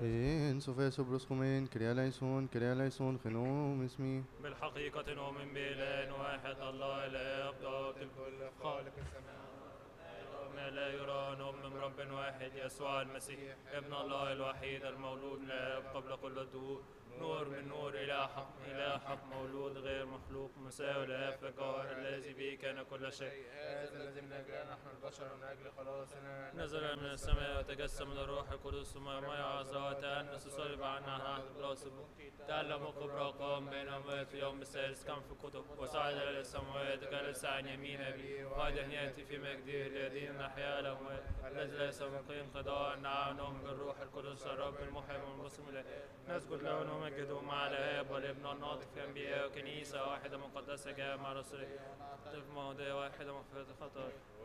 إن سوف يسبرسكمين كريا ليسون خنوم اسمي. بالحقيقة نؤمن بإله واحد الله الآب ضابط الكل خالق السماء ما لا يرى، نؤمن برب واحد يسوع المسيح ابن الله الوحيد المولود من الآب قبل كل الدهور، نور من نور، إله حق مولود غير مخلوق، مساوي الآب في الجوهر، الذي به كان كل شيء. هذا الذي من أجلنا نحن البشر ومن أجل خلاصنا نزل من السماء وتجسم من الروح القدس ثم عذراء وتأنس صلب عنا عهد براسه، تعلم كبرى قام بين الأموات في يوم الثالث كان في الكتب، وصعد إلى السماوات جلس عن يمين أبيه، وأيضا يأتي في مجده ليدين الأحياء الأموات الذي ليس ممكن انقضاء. نعم بالروح القدس الرب المحيي والمسلم له، نسجد له ونمجده مع الآب والابن الناطق في أنبياء وكنيسة واحدة مقدسة جامعة رسولية، طف ماضية واحدة مغفرة الخطايا.